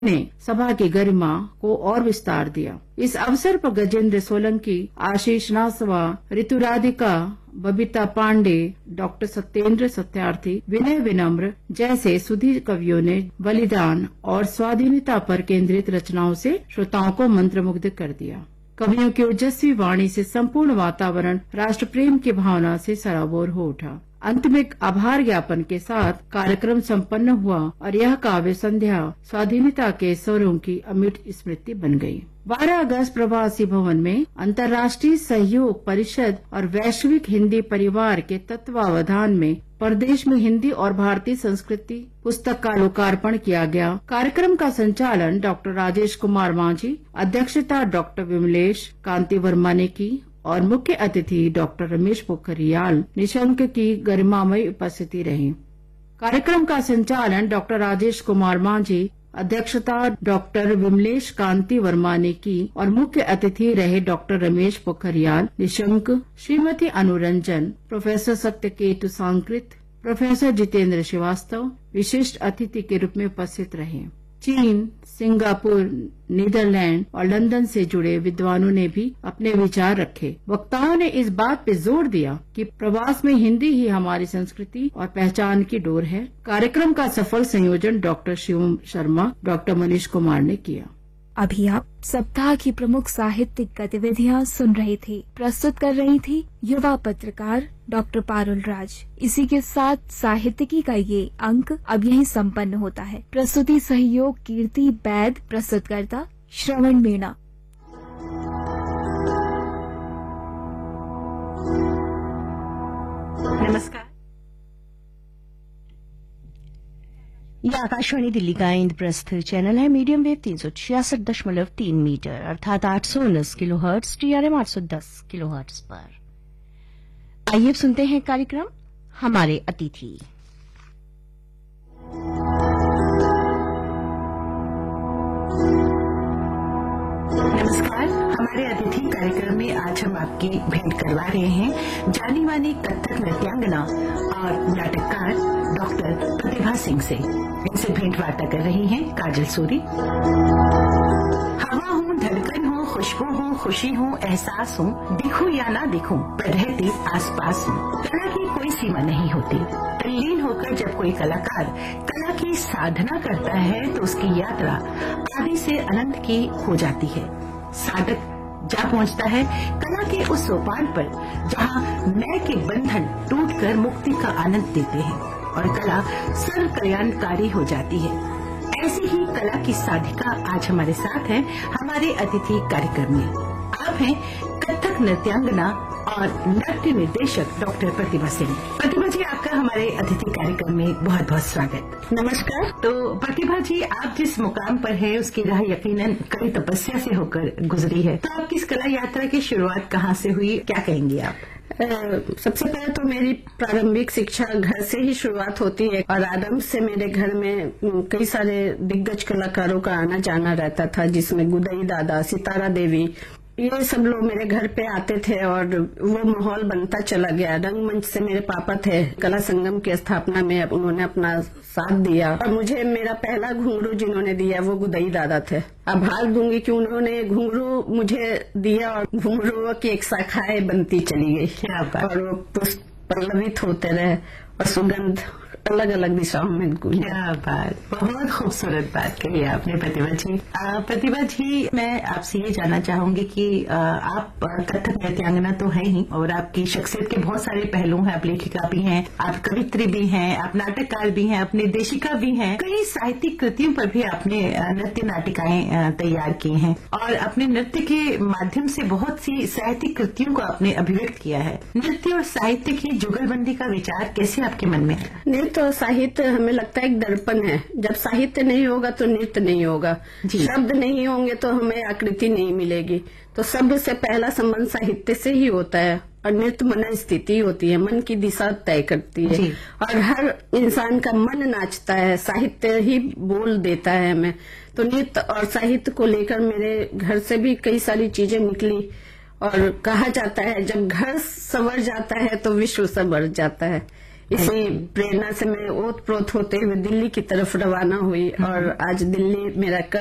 ने सभा की गरिमा को और विस्तार दिया। इस अवसर पर गजेंद्र सोलंकी, आशीष नासवा, ऋतुराधिका, बबीता पांडे, डॉक्टर सत्येंद्र सत्यार्थी, विनय विनम्र जैसे सुधीर कवियों ने बलिदान और स्वाधीनता पर केंद्रित रचनाओं से श्रोताओं को मंत्रमुग्ध कर दिया। कवियों की ओजस्वी वाणी से संपूर्ण वातावरण राष्ट्र प्रेम की भावना से सराबोर हो उठा। अंत में आभार ज्ञापन के साथ कार्यक्रम संपन्न हुआ और यह काव्य संध्या स्वाधीनता के स्वरों की अमिट स्मृति बन गई। 12 अगस्त प्रवासी भवन में अंतर्राष्ट्रीय सहयोग परिषद और वैश्विक हिंदी परिवार के तत्वावधान में प्रदेश में हिंदी और भारतीय संस्कृति पुस्तक का लोकार्पण किया गया। कार्यक्रम का संचालन डॉक्टर राजेश कुमार मांझी, अध्यक्षता डॉक्टर विमलेश कांति वर्मा ने की और मुख्य अतिथि डॉक्टर रमेश पोखरियाल निशंक की गरिमामयी उपस्थिति रही। कार्यक्रम का संचालन डॉक्टर राजेश कुमार मांझी, अध्यक्षता डॉक्टर विमलेश कांति वर्मा ने की और मुख्य अतिथि रहे doctor Ramesh Pokhriyal Nishank, Shrimati Anuranjan, professor Satyaketu सांकृत, professor Jitendra Srivastava विशिष्ट अतिथि के रूप में उपस्थित रहे। चीन, सिंगापुर, नीदरलैंड और लंदन से जुड़े विद्वानों ने भी अपने विचार रखे। वक्ताओं ने इस बात पे जोर दिया कि प्रवास में हिंदी ही हमारी संस्कृति और पहचान की डोर है। कार्यक्रम का सफल संयोजन डॉक्टर शिवम शर्मा, डॉक्टर मनीष कुमार ने किया। अभी आप सप्ताह की प्रमुख साहित्यिक गतिविधियां सुन रहे थे। प्रस्तुत कर रही थी युवा पत्रकार डॉक्टर पारुल राज। इसी के साथ साहित्यिकी का ये अंक अब यहीं संपन्न होता है। प्रस्तुति सहयोग कीर्ति बैद, प्रस्तुतकर्ता श्रवण मीणा। नमस्कार, ये आकाशवाणी दिल्ली का इंद्रप्रस्थ चैनल है। मीडियम वेव 366.3 मीटर अर्थात 819 किलोहर्ट्ज, TRM 810 किलोहर्ट्ज पर। आइए सुनते हैं कार्यक्रम हमारे अतिथि। नमस्कार, हमारे अतिथि कार्यक्रम में आज हम आपकी भेंट करवा रहे हैं जानी मानी कथक नृत्यांगना और नाटककार डॉक्टर प्रतिभा सिंह से। इनसे भेंट वार्ता कर रही हैं काजल सूरी। हवा हूँ, धड़कन हो, खुशबू हो, खुशी हो, एहसास हो, दिखूं या ना दिखूं, पर रहती आस पास हूँ। कला की कोई सीमा नहीं होती। तल्लीन होकर जब कोई कलाकार कला की साधना करता है तो उसकी यात्रा आदि से अनंत की हो जाती है। साधक जा पहुंचता है कला के उस सोपान पर जहां मैं के बंधन टूटकर मुक्ति का आनंद देते हैं और कला सर्व कल्याणकारी हो जाती है। ऐसी ही कला की साधिका आज हमारे साथ हैं हमारे अतिथि कार्यक्रम में। आप हैं कथक नृत्यांगना और नृत्य निर्देशक डॉक्टर प्रतिभा सिंह। प्रतिभा जी, आपका हमारे अतिथि कार्यक्रम में बहुत बहुत स्वागत। नमस्कार। तो प्रतिभा जी, आप जिस मुकाम पर हैं उसकी राह यकीनन कई तपस्या से होकर गुजरी है। तो आपकी इस कला यात्रा की शुरुआत कहाँ से हुई, क्या कहेंगी आप? सबसे पहले तो मेरी प्रारंभिक शिक्षा घर से ही शुरुआत होती है और आरंभ से मेरे घर में कई सारे दिग्गज कलाकारों का आना जाना रहता था, जिसमें गुदई दादा, सितारा देवी, ये सब लोग मेरे घर पे आते थे और वो माहौल बनता चला गया। रंगमंच से मेरे पापा थे, कला संगम की स्थापना में उन्होंने अपना साथ दिया और मुझे मेरा पहला घुंघरू जिन्होंने दिया वो गुदई दादा थे। आभार दूंगी कि उन्होंने घुंघरू मुझे दिया और घुंघरू की एक शाखाएं बनती चली गई और वो पुष्प पल्लवित होते रहे और सुगंध अलग अलग दिशाओं में। क्या बात, बहुत खूबसूरत बात कही आपने प्रतिभा जी। प्रतिभा जी, मैं आपसे ये जानना चाहूंगी कि आप कथक नृत्यांगना तो है ही और आपकी शख्सियत के बहुत सारे पहलू हैं। आप लेखिका भी हैं, आप कवित्री भी हैं, आप नाटककार भी हैं, आप निर्देशिका भी हैं। कई साहित्यिक कृतियों पर भी आपने नृत्य नाटिकाएं तैयार की हैं और अपने नृत्य के माध्यम से बहुत सी साहित्यिक कृतियों को आपने अभिव्यक्त किया है। नृत्य और साहित्य की जुगलबंदी का विचार कैसे आपके मन में आया? तो साहित्य हमें लगता है एक दर्पण है। जब साहित्य नहीं होगा तो नृत्य नहीं होगा, शब्द नहीं होंगे तो हमें आकृति नहीं मिलेगी। तो शब्द से पहला संबंध साहित्य से ही होता है और नृत्य मन स्थिति होती है, मन की दिशा तय करती है और हर इंसान का मन नाचता है, साहित्य ही बोल देता है हमें। तो नृत्य और साहित्य को लेकर मेरे घर से भी कई सारी चीजें निकली और कहा जाता है जब घर संवर जाता है तो विश्व संवर जाता है। इसी प्रेरणा से मैं ओत प्रोत होते हुए दिल्ली की तरफ रवाना हुई और आज दिल्ली मेरा